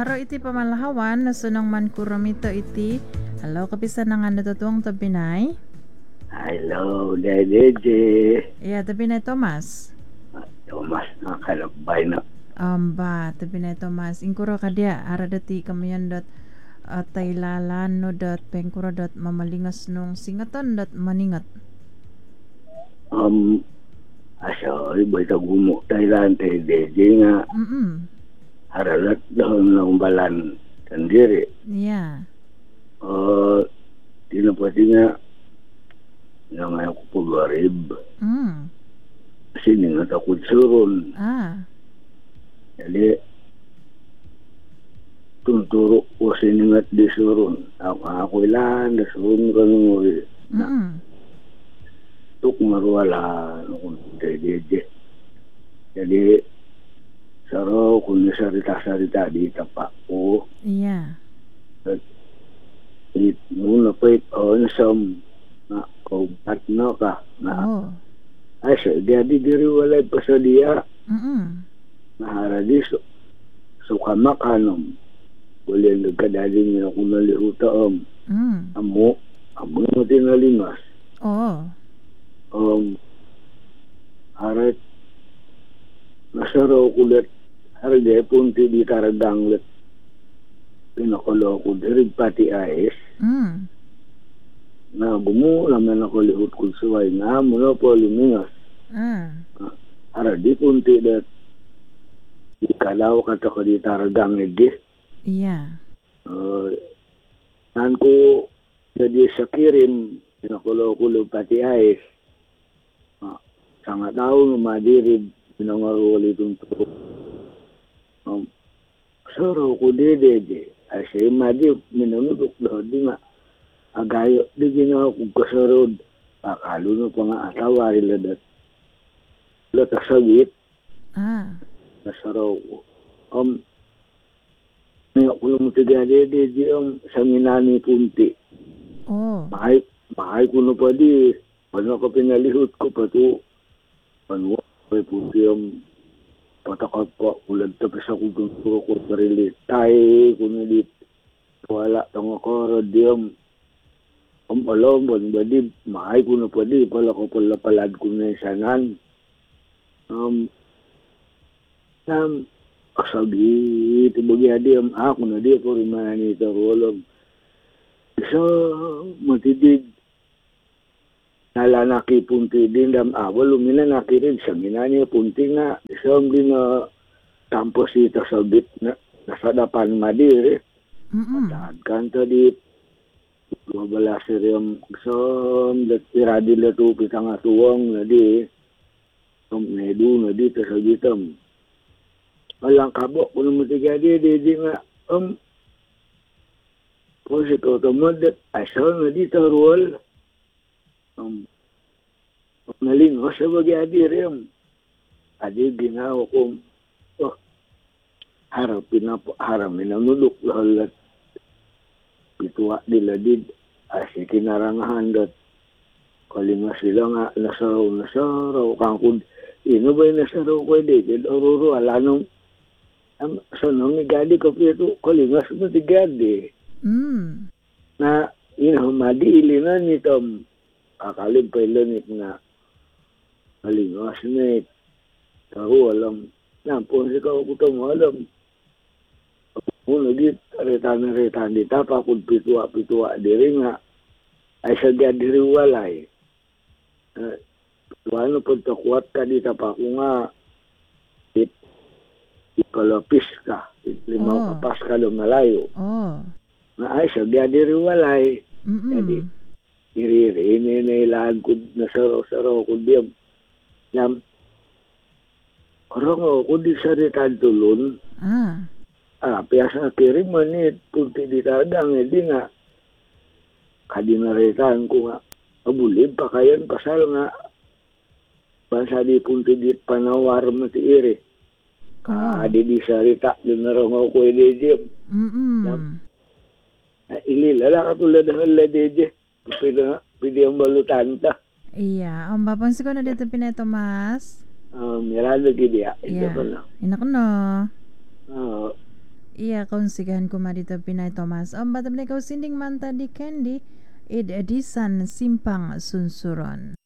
haro iti pamalahawan nasunong man kurumito iti. Hello, kapisa na nga natutuwang tabinay. Hello, DJ. Iya, tabinay Thomas. Thomas na kalabay na. Tabinay Thomas. Inkuro ka dia, aradati kamayan dot taylalan no dot pengkuro dot mamalingas nung singatan dot maningat. Asoy, boy tagumo Thailand tayo DJ nga. Haralat doon ng balan sendiri. Yeah. Tinapati nga nga ako pag-arib. Kasi nga takot surun. Jadi tunturo ko siningat di surun. Ako ilan, da surun ka nung tuk marwala nung DJ. Jadi saro kung sarita-sarita di tapak ko. Yeah. Muna pa onsam na kaubat na ka na ay sa di diri walay pa sa diya na haradiso so kamakanom wala nagkadaling na kung nalihuta amo na tinalimas harat nasaraw kulit haragay punti di taradanglet pinakalo ko diri pati ayes na gumo naman ako lihut kung suway na muna po lumingas ara di punti dat ikalaw kata ko di taragang edi nan ko jadi sakirim pinakalo ko pati ayes sangat tahu madirib pinangaruli itong turo soro ko dede asay madi minunudok daw di nga agayo di ginawa kong kasarod akalo no pa nga atawari ladat latasagit nasaraw ko ngayon ko lang matiga dede di sa minani punti mahay ko na pa di paano ka pinalihot ko pa to paano ay punti patakot po ulag tapos ako gusto ko sarili tayo kunilit wala tang ako radiyam alam badi maay ko na pwede pala ko pala palad ko na isanan asabi tibagi adiyam ako na di ko rin mananita rolong isa matidig nalanaki punti din dam awal lumina nakirin sa minanya punti nga isang din na tampos ito sa bit na nasa dapan madiri matahad kanta di mabala siryam isang iradi lato pitang atuwang na di medu na di sa gitam walang kabok kung matiga di nga kung si Totomodet asal na di tarual nalingos sa bagi adirem adi ginawa ko haramin ang nuluk lahat pituwa diladid asi kinarangahan dat kalinga sila nga nasaraw kangkod ino ba yung nasaraw ko dito ororo alanong sanong igadi ko pito kalingas mo tigadi na inahumadi ilinan nitom akalim pa ilanit na malingas na tahu alam na po si kau kutong alam muna di retan di tapa kung pitua diri nga ay sagya diri walay wala po takuat ka di tapa ko nga ikalapis ka limaw kapas ka lumalayo na ay sagya diri walay jadi ini ilaan ko na saraw ko diyam yam orang ko di saritan tulun piasa kirim manit punti di tadang di nga kadinaritan ko nga abulib pakayan pasal nga basa di punti di panawar mati iri adi di sarita di narong ko edi diyam ililala ka tulad ng ladede pwede ang balutan ta. Iya, babang siguro na dito Pineto Mas. Mirado gidi ya. Iya, inak no. Iya kaunsigahan ko madito Pinay Thomas. Batam kau sinding manta di Candy. Id edisan simpang sunsuron.